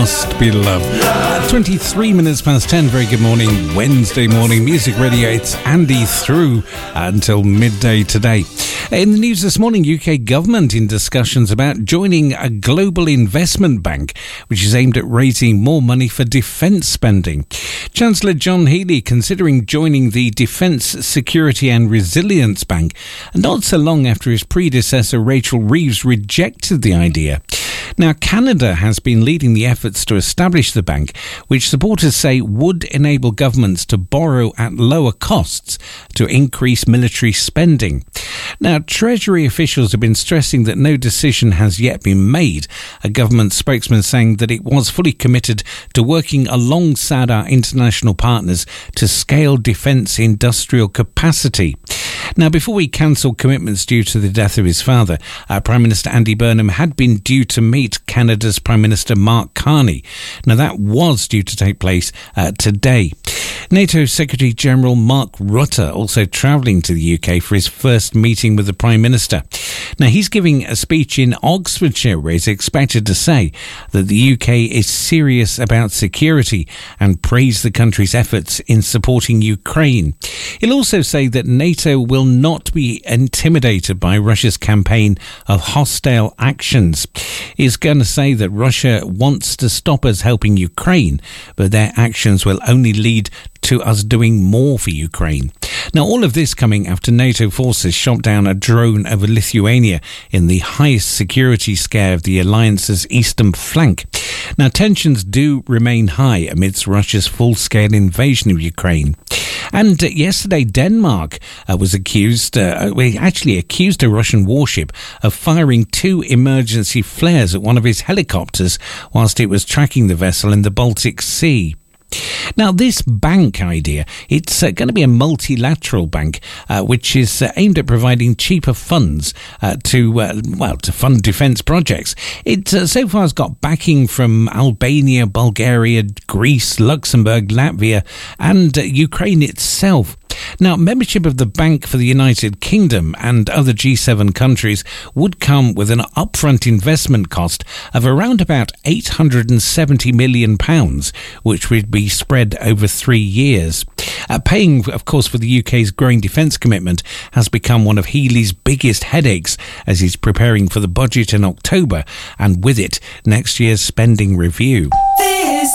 Must be love. 23 minutes past 10. Very good morning. Wednesday morning. Music Radio. It's Andy through until midday today. In the news this morning, UK government in discussions about joining a global investment bank, which is aimed at raising more money for defence spending. Chancellor John Healey considering joining the Defence Security and Resilience Bank, not so long after his predecessor Rachel Reeves rejected the idea. Now, Canada has been leading the efforts to establish the bank, which supporters say would enable governments to borrow at lower costs to increase military spending. Now, Treasury officials have been stressing that no decision has yet been made, a government spokesman saying that it was fully committed to working alongside our international partners to scale defence industrial capacity. Now, before we cancelled commitments due to the death of his father, Prime Minister Andy Burnham had been due to meet Canada's Prime Minister Mark Carney. Now, that was due to take place today. NATO Secretary General Mark Rutte also travelling to the UK for his first meeting with the Prime Minister. Now, he's giving a speech in Oxfordshire where he's expected to say that the UK is serious about security and praise the country's efforts in supporting Ukraine. He'll also say that NATO will not be intimidated by Russia's campaign of hostile actions. He's going to say that Russia wants to stop us helping Ukraine, but their actions will only lead to us doing more for Ukraine. Now, all of this coming after NATO forces shot down a drone over Lithuania in the highest security scare of the alliance's eastern flank. Now, tensions do remain high amidst Russia's full-scale invasion of Ukraine. And yesterday, Denmark was accused a Russian warship of firing 2 emergency flares at one of its helicopters whilst it was tracking the vessel in the Baltic Sea. Now, this bank idea, it's going to be a multilateral bank, which is aimed at providing cheaper funds to fund defence projects. It so far has got backing from Albania, Bulgaria, Greece, Luxembourg, Latvia, and Ukraine itself. Now, membership of the Bank for the United Kingdom and other G7 countries would come with an upfront investment cost of around about £870 million, which would be spread over 3 years. Paying, of course, for the UK's growing defence commitment has become one of Healey's biggest headaches as he's preparing for the budget in October and with it, next year's spending review.